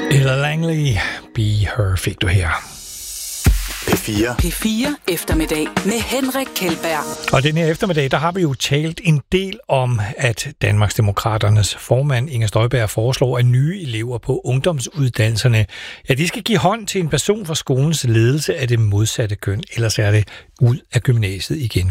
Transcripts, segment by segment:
Ella Langley, Be Her fik du her. P4 eftermiddag med Henrik Kjeldberg. Og den her eftermiddag, der har vi jo talt en del om, at Danmarksdemokraternes formand Inger Støjberg foreslår, at nye elever på ungdomsuddannelserne, ja, de skal give hånd til en person fra skolens ledelse af det modsatte køn, ellers er det ud af gymnasiet igen.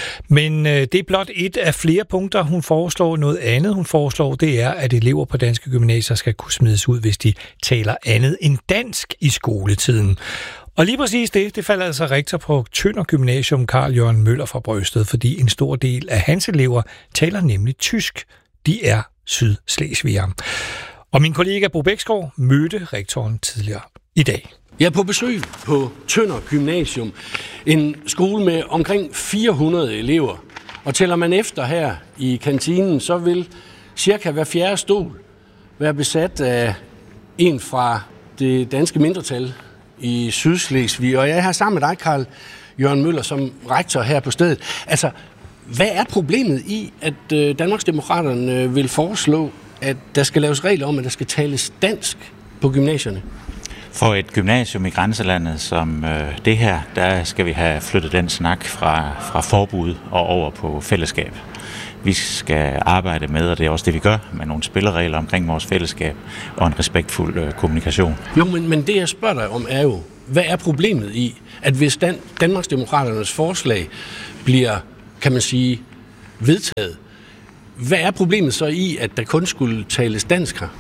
Men det er blot et af flere punkter, hun foreslår. Noget andet, hun foreslår, det er, at elever på danske gymnasier skal kunne smides ud, hvis de taler andet end dansk i skoletiden. Og lige præcis det falder altså rektor på Tønder Gymnasium, Carl Jørgen Møller fra Brøsted, fordi en stor del af hans elever taler nemlig tysk. De er sydslesvigere. Og min kollega Bo Bæksgaard mødte rektoren tidligere i dag. Jeg er på besøg på Tønder Gymnasium, en skole med omkring 400 elever. Og tæller man efter her i kantinen, så vil cirka hver fjerde stol være besat af en fra det danske mindretal i Sydslesvig. Og jeg er her sammen med dig, Carl Jørgen Møller, som rektor her på stedet. Altså, hvad er problemet i, at Danmarksdemokraterne vil foreslå, at der skal laves regler om, at der skal tales dansk på gymnasierne? For et gymnasium i grænselandet som det her, der skal vi have flyttet den snak fra forbud og over på fællesskab. Vi skal arbejde med, og det er også det, vi gør, med nogle spilleregler omkring vores fællesskab og en respektfuld kommunikation. Jo, men det jeg spørger dig om er jo, hvad er problemet i, at hvis Danmarksdemokraternes forslag bliver, kan man sige, vedtaget, hvad er problemet så i, at der kun skulle tales dansk her?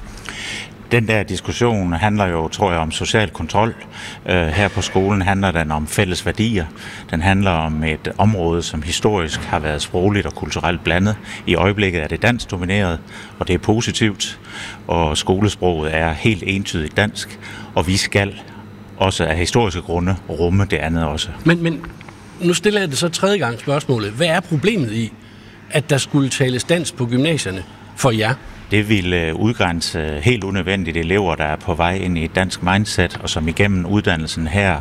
Den der diskussion handler jo, tror jeg, om social kontrol. Her på skolen handler den om fælles værdier. Den handler om et område, som historisk har været sprogligt og kulturelt blandet. I øjeblikket er det dansk domineret, og det er positivt. Og skolesproget er helt entydigt dansk, og vi skal også af historiske grunde rumme det andet også. Men nu stiller jeg det så tredje gang spørgsmålet. Hvad er problemet i, at der skulle tales dansk på gymnasierne for jer? Det vil udgrænse helt unødvendigt elever, der er på vej ind i et dansk mindset, og som igennem uddannelsen her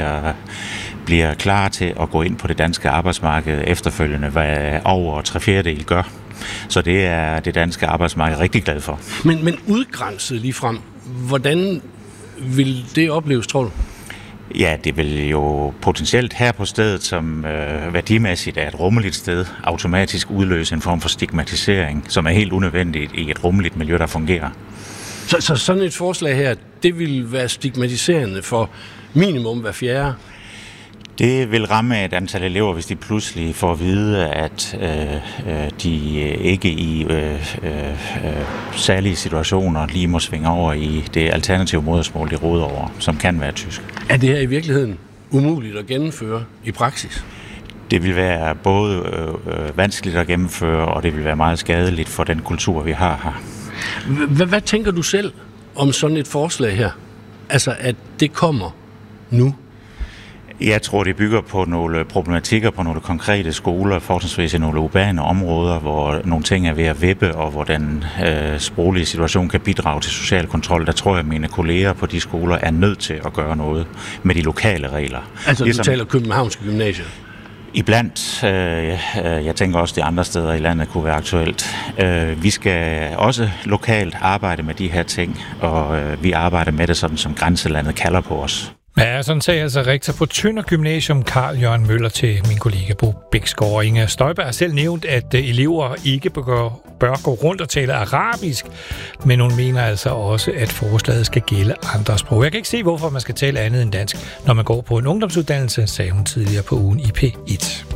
bliver klar til at gå ind på det danske arbejdsmarked efterfølgende, hvad over 3/4 gør. Så det er det danske arbejdsmarked rigtig glad for. Men udgrænset lige frem, hvordan vil det opleves, tror du? Ja, det vil jo potentielt her på stedet, som værdimæssigt er et rummeligt sted, automatisk udløse en form for stigmatisering, som er helt unødvendigt i et rummeligt miljø, der fungerer. Så sådan et forslag her, det vil være stigmatiserende for minimum hver fjerde? Det vil ramme et antal elever, hvis de pludselig får at vide, at de ikke i særlige situationer lige må svinge over i det alternative modersmål, de råder over, som kan være tysk. Er det her i virkeligheden umuligt at gennemføre i praksis? Det vil være både vanskeligt at gennemføre, og det vil være meget skadeligt for den kultur, vi har her. Hvad tænker du selv om sådan et forslag her? Altså, at det kommer nu? Jeg tror, det bygger på nogle problematikker på nogle konkrete skoler, fortrinsvis i nogle urbane områder, hvor nogle ting er ved at vippe, og hvor den sproglige situation kan bidrage til social kontrol. Der tror jeg, at mine kolleger på de skoler er nødt til at gøre noget med de lokale regler. Altså, du taler Københavnske Gymnasier? Iblandt. Jeg tænker også, at de andre steder i landet kunne være aktuelt. Vi skal også lokalt arbejde med de her ting, og vi arbejder med det sådan, som grænselandet kalder på os. Ja, sådan sagde altså rektor på Tønder Gymnasium, Carl Jørgen Møller, til min kollega Bo Bæksgaard. Inger Støjberg har selv nævnt, at elever ikke bør gå rundt og tale arabisk, men hun mener altså også, at forslaget skal gælde andre sprog. Jeg kan ikke se, hvorfor man skal tale andet end dansk, når man går på en ungdomsuddannelse, sagde hun tidligere på ugen i P1.